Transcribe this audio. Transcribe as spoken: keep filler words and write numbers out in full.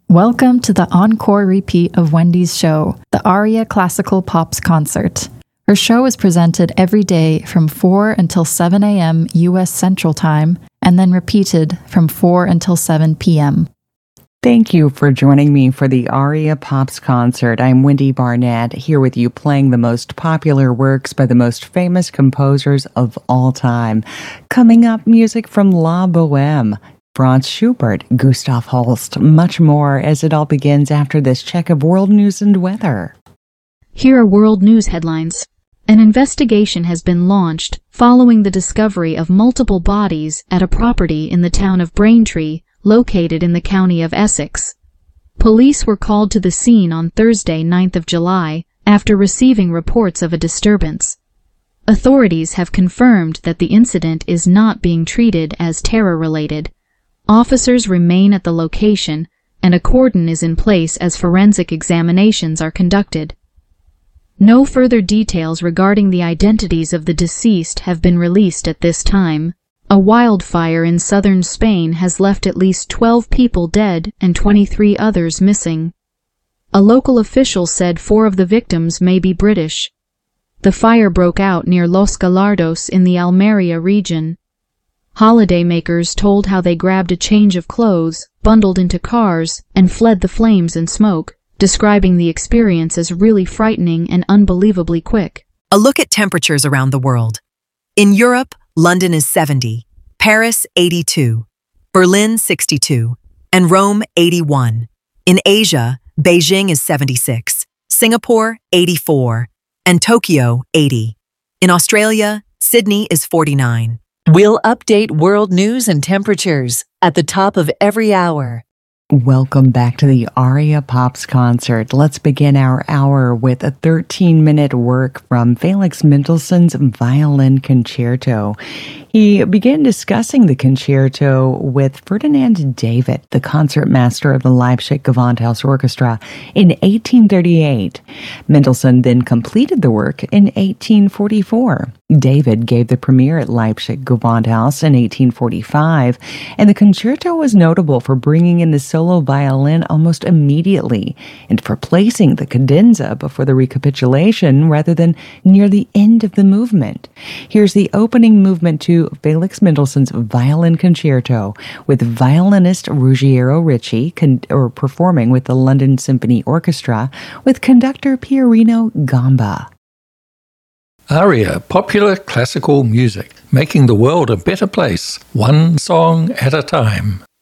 Welcome to the encore repeat of Wendy's show, the Aria Classical Pops Concert. Her show is presented every day from four until seven a.m. U S Central Time, and then repeated from four until seven p.m. Thank you for joining me for the Aria Pops Concert. I'm Wendy Barnett, here with you playing the most popular works by the most famous composers of all time. Coming up, music from La Boheme, Franz Schubert, Gustav Holst, much more as it all begins after this check of world news and weather. Here are world news headlines. An investigation has been launched following the discovery of multiple bodies at a property in the town of Braintree, located in the county of Essex. Police were called to the scene on Thursday, ninth of July, after receiving reports of a disturbance. Authorities have confirmed that the incident is not being treated as terror-related. Officers remain at the location, and a cordon is in place as forensic examinations are conducted. No further details regarding the identities of the deceased have been released at this time. A wildfire in southern Spain has left at least twelve people dead and twenty-three others missing. A local official said four of the victims may be British. The fire broke out near Los Gallardos in the Almeria region. Holidaymakers told how they grabbed a change of clothes, bundled into cars, and fled the flames and smoke, describing the experience as really frightening and unbelievably quick. A look at temperatures around the world. In Europe, London is seventy, Paris eighty-two, Berlin sixty-two, and Rome eighty-one. In Asia, Beijing is seventy-six, Singapore eighty-four, and Tokyo eighty. In Australia, Sydney is forty-nine. We'll update world news and temperatures at the top of every hour. Welcome back to the Aria Pops Concert. Let's begin our hour with a thirteen-minute work from Felix Mendelssohn's Violin Concerto. He began discussing the concerto with Ferdinand David, the concertmaster of the Leipzig Gewandhaus Orchestra, in eighteen thirty-eight. Mendelssohn then completed the work in eighteen forty-four. David gave the premiere at Leipzig Gewandhaus in eighteen forty-five, and the concerto was notable for bringing in the solo violin almost immediately and for placing the cadenza before the recapitulation rather than near the end of the movement. Here's the opening movement to Felix Mendelssohn's Violin Concerto with violinist Ruggiero Ricci con- or performing with the London Symphony Orchestra with conductor Pierino Gamba. Aria, popular classical music, making the world a better place, one song at a time.